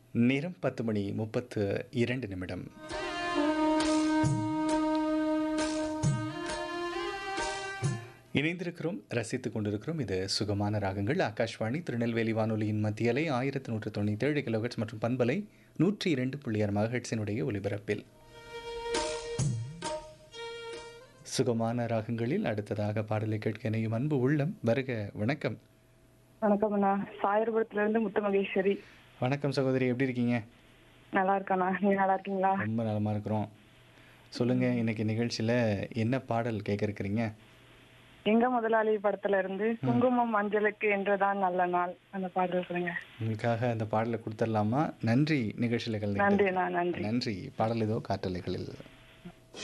நேரம் 10:32. இணைந்திருக்கிறோம், ரசித்துக் கொண்டிருக்கிறோம். இது சுகமான ராகங்கள். ஆகாஷ்வாணி திருநெல்வேலி வானொலியின் மத்தியலை 1197 கிலோஹெர்ட்ஸ் மற்றும் பண்பலை 102.6 மெகாஹெர்ட்ஸினுடைய ஒலிபரப்பில் சுகமான ராகங்களில் அடுத்ததாக பாடலை கேட்க இணையும் அன்பு உள்ளம் வருக. வணக்கம். வணக்கம் அண்ணா. சாயர்புரத்துல இருந்து முத்து மகேஸ்வரி. வணக்கம் சகோதரி, எப்படி இருக்கீங்க? நல்லா இருக்கண்ணா, நீங்க நல்லா இருக்கீங்களா? ரொம்ப நலமா இருக்கிறோம். சொல்லுங்க, இன்னைக்கு நிகழ்ச்சியில என்ன பாடல் கேட்க இருக்கிறீங்க? எங்க முதலாளி படத்துல இருந்து குங்குமம் மஞ்சளுக்கு என்றுதான் நல்ல நாள் அந்த பாடல் சொல்லுங்க. உங்களுக்காக அந்த பாடலை கொடுத்துடலாமா? நன்றி நிகழ்ச்சியில் கலந்து. நன்றி அண்ணா, நன்றி. நன்றி. பாடல் ஏதோ காற்றலைகளில்.